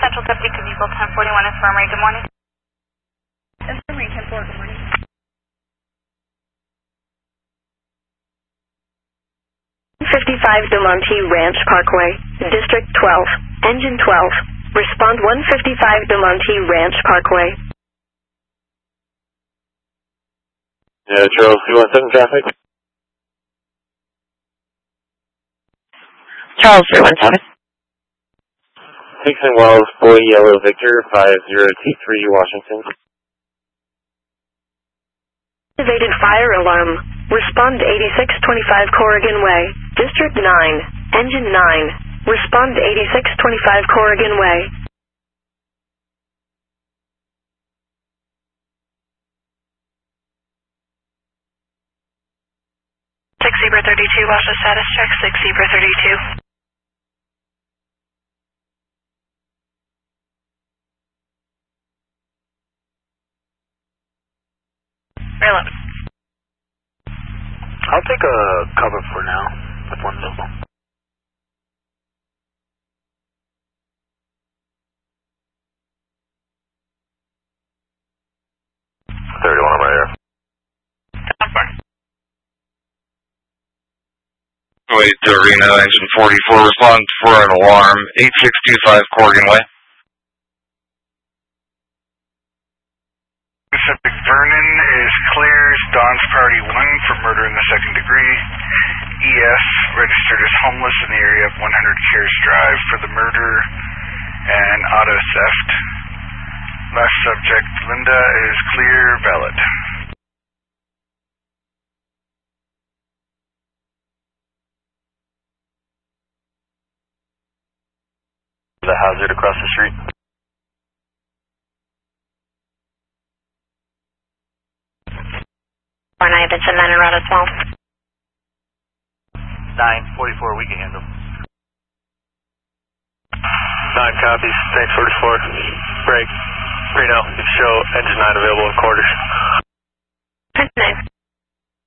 Central Deputy Caviezel, 1041 Infirmary, good morning. Infirmary, 10-4, good morning. Del Monte Ranch Parkway, District 12, Engine 12. Respond 155 Del Monte Ranch Parkway. Yeah, Charles, you want 7 traffic? Charles 317. 16 Wells, Boy Yellow Victor, 5023 Washington. Activated fire alarm. Respond 8625 Corrigan Way, District 9, Engine 9. Respond 8625 Corrigan Way. Zebra 32, watch the status check, 6 Zebra 32. Real 11. I'll take a cover for now, with 1 missile. On my air. Wait to Reno, engine 44, respond for an alarm, 8625 Corrigan Way. Pacific Vernon is clears, Don's Priority 1 for murder in the 2nd degree. EF registered as homeless in the area of 100 Cares Drive for the murder and auto theft. Last subject, Linda, is clear, valid. The hazard across the street. I've been sent 9 around as well. 944, we can handle. 9 copies, thanks 44. Break. Reno, show engine 9 available in quarters.